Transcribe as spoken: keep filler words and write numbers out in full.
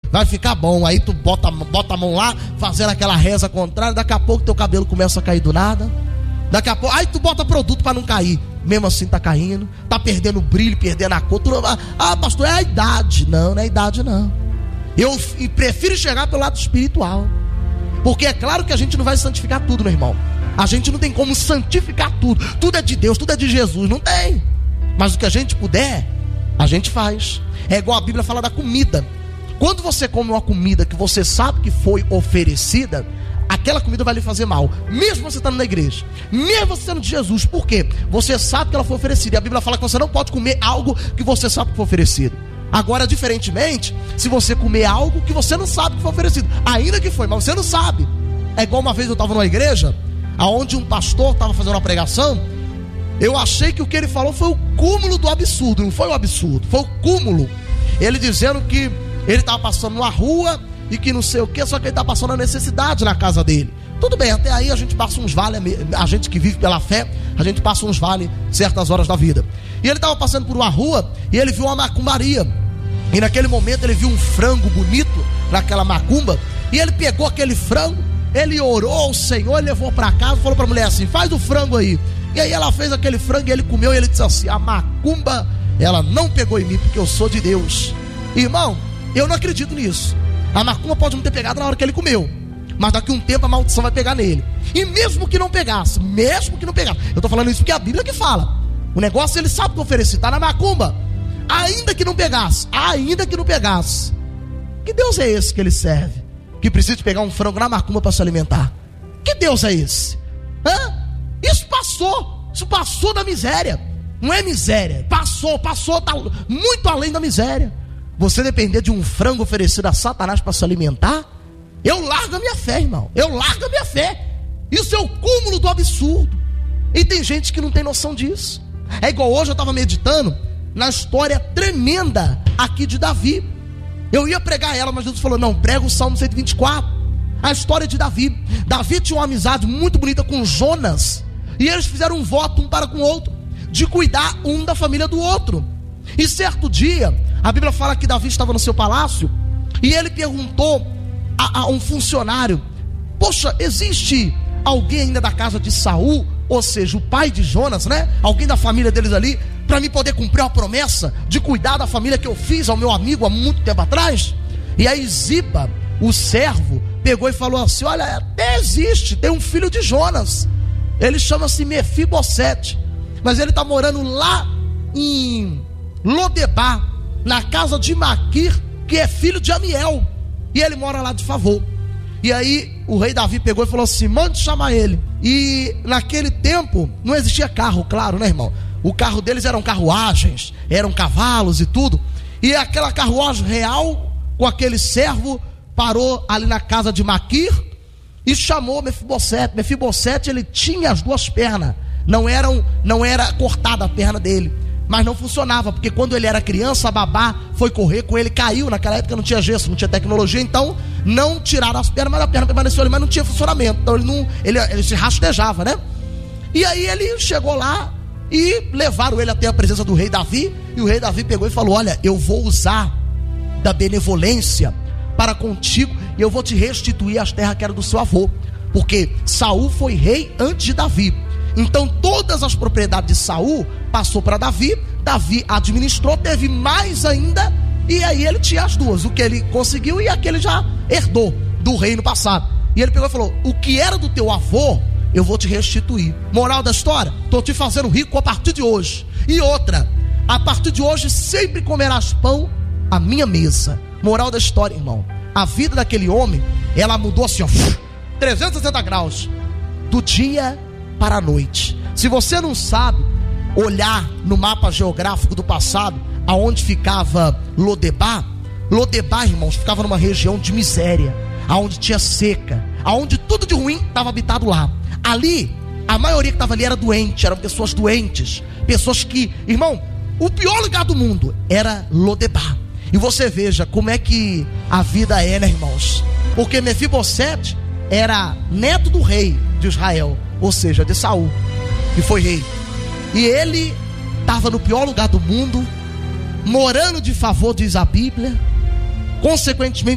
vai ficar bom. Aí tu bota, bota a mão lá, fazendo aquela reza contrária. Daqui a pouco teu cabelo começa a cair do nada. Daqui a pouco, aí tu bota produto para não cair. Mesmo assim tá caindo, tá perdendo o brilho, perdendo a cor. Tu, ah, pastor, é a idade. Não, não é a idade não. Eu prefiro chegar pelo lado espiritual. Porque é claro que a gente não vai santificar tudo, meu irmão. A gente não tem como santificar tudo. Tudo é de Deus, tudo é de Jesus. Não tem. Mas o que a gente puder, a gente faz. É igual a Bíblia fala da comida. Quando você come uma comida que você sabe que foi oferecida, aquela comida vai lhe fazer mal. Mesmo você estando na igreja, mesmo você sendo de Jesus. Por quê? Você sabe que ela foi oferecida. E a Bíblia fala que você não pode comer algo que você sabe que foi oferecido. Agora, diferentemente, se você comer algo que você não sabe que foi oferecido, ainda que foi, mas você não sabe. É igual uma vez eu estava numa igreja onde um pastor estava fazendo uma pregação. Eu achei que o que ele falou foi o cúmulo do absurdo. Não foi o absurdo, foi o cúmulo. Ele dizendo que ele estava passando numa rua e que não sei o que, só que ele estava passando a necessidade na casa dele. Tudo bem, até aí a gente passa uns vales, a gente que vive pela fé, a gente passa uns vales certas horas da vida. E ele estava passando por uma rua e ele viu uma macumbaria. E naquele momento ele viu um frango bonito naquela macumba. E ele pegou aquele frango, ele orou ao Senhor, ele levou para casa e falou para a mulher assim: faz o frango aí. E aí ela fez aquele frango e ele comeu. E ele disse assim: a macumba, ela não pegou em mim, porque eu sou de Deus. Irmão, eu não acredito nisso. A macumba pode não ter pegado na hora que ele comeu, mas daqui a um tempo a maldição vai pegar nele. E mesmo que não pegasse, mesmo que não pegasse, eu estou falando isso porque é a Bíblia que fala. O negócio ele sabe que oferecer, está na macumba. Ainda que não pegasse, ainda que não pegasse. Que Deus é esse que ele serve? Que precisa de pegar um frango na macumba para se alimentar? Que Deus é esse? Hã? Isso passou, isso passou da miséria. Não é miséria, passou, passou, tá muito além da miséria. Você depender de um frango oferecido a Satanás para se alimentar, eu largo a minha fé, irmão. Eu largo a minha fé. Isso é o cúmulo do absurdo. E tem gente que não tem noção disso. É igual hoje eu estava meditando na história tremenda aqui de Davi. Eu ia pregar ela, mas Jesus falou: não, prega o Salmo cento e vinte e quatro. A história de Davi. Davi tinha uma amizade muito bonita com Jonas. E eles fizeram um voto um para com o outro, de cuidar um da família do outro. E certo dia, a Bíblia fala que Davi estava no seu palácio e ele perguntou a, a um funcionário: poxa, existe alguém ainda da casa de Saul, ou seja, o pai de Jonas, né? Alguém da família deles ali, para mim poder cumprir a promessa de cuidar da família que eu fiz ao meu amigo há muito tempo atrás? E aí Ziba, o servo, pegou e falou assim: olha, até existe, tem um filho de Jonas, ele chama-se Mefibosete, mas ele está morando lá em Lodebar, na casa de Maquir, que é filho de Amiel, e ele mora lá de favor. E aí o rei Davi pegou e falou assim: mande chamar ele. E naquele tempo não existia carro, claro, né, irmão? O carro deles eram carruagens, eram cavalos e tudo. E aquela carruagem real com aquele servo parou ali na casa de Maquir e chamou Mefibosete. Mefibosete, ele tinha as duas pernas, não eram, não era cortada a perna dele, mas não funcionava, porque quando ele era criança, a babá foi correr com ele, caiu. Naquela época não tinha gesso, não tinha tecnologia, então não tiraram as pernas, mas a perna permaneceu ali, mas não tinha funcionamento. Então ele não, ele, ele se rastejava, né? E aí ele chegou lá e levaram ele até a presença do rei Davi. E o rei Davi pegou e falou: olha, eu vou usar da benevolência para contigo e eu vou te restituir as terras que eram do seu avô, porque Saul foi rei antes de Davi. Então todas as propriedades de Saul passou para Davi. Davi administrou, teve mais ainda, e aí ele tinha as duas, o que ele conseguiu e aquele já herdou do reino passado. E ele pegou e falou: o que era do teu avô eu vou te restituir. Moral da história: estou te fazendo rico a partir de hoje. E outra, a partir de hoje sempre comerás pão à minha mesa. Moral da história, irmão: a vida daquele homem, ela mudou assim, ó, trezentos e sessenta graus, do dia para a noite. Se você não sabe olhar no mapa geográfico do passado, aonde ficava Lodebar, Lodebar, irmãos, ficava numa região de miséria, aonde tinha seca, aonde tudo de ruim estava habitado lá. Ali, a maioria que estava ali era doente, eram pessoas doentes, pessoas que, irmão, o pior lugar do mundo era Lodebar. E você veja como é que a vida é, né, irmãos? Porque Mefibosete era neto do rei de Israel, ou seja, de Saul, que foi rei. E ele estava no pior lugar do mundo, morando de favor, diz a Bíblia. Consequentemente,